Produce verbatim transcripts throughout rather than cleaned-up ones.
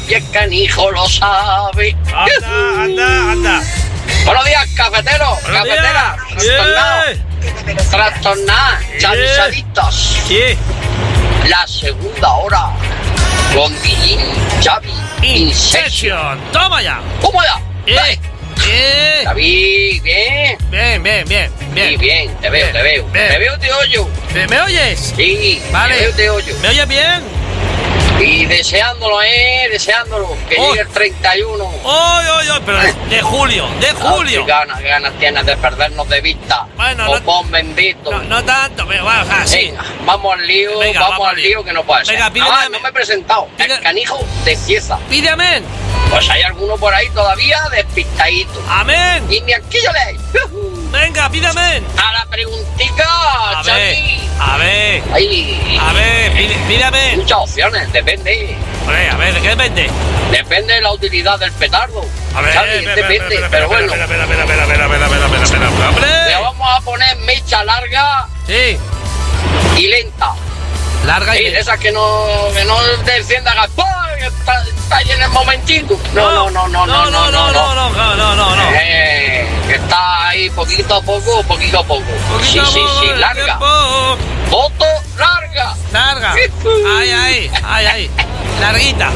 y el canijo lo sabe. Anda, anda, anda. Buenos días, cafetero, Buenos cafetera, días. trastornado, trastornada, chavisaditos. Sí. La segunda hora con Guillín, Xavi, Inception. Inception. Toma ya. ¿Cómo ya? Eh, eh. Xavi, bien. Bien, bien, bien, Sí, bien. bien, te veo, Bien, te veo. bien. Te veo, te oyo. ¿Me, me oyes? Sí, Vale. te veo, te oyo. ¿Me oyes bien? Y deseándolo, eh, deseándolo, que Oh. llegue el treinta y uno. ¡Oy, oy, oy! Pero de, de julio, de julio. Ah, qué ganas, qué ganas tienes de perdernos de vista. Bueno, oh, no- bon bendito. No, no tanto, pero bueno, o sea, sí. Venga, vamos al lío, Venga, vamos, vamos al al lío, lío. que no puede ser. Venga, pídeme- Ah, no me he presentado. pide- El canijo de pieza. Pide amén. Pues hay alguno por ahí todavía despistadito. Amén. Y ni aquí yo le. Venga, pide amén. A la preguntita, A ver, Xavi. a ver, Ahí. a ver, pide, pide amén. Muchas opciones, depende. Hombre, a ver, ¿de qué depende? Depende de la utilidad del petardo. A ver, Xavi, espera, depende, espera, espera, pero espera, bueno. espera, espera, espera, espera, espera, espera, espera, espera, espera, hombre. Le vamos a poner mecha larga Sí, y lenta. larga Sí, y... de esas que no, que no te encienda gas. ¡Pum! Está, está ahí en el momentito. No, no, no, no, no, no, no. no, no, no, no, no, no. Eh, que está ahí poquito a poco, poquito a poco. Sí, Poquito sí, sí, de larga. tiempo. Foto larga. Larga. Ay, ay, ay, ay. Larguita.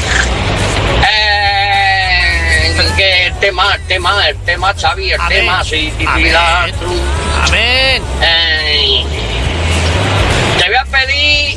Eh, que el tema, el tema, el tema, Xavi, el Amén. tema, sí, titularidad. Amén. Amén. Eh, te voy a pedir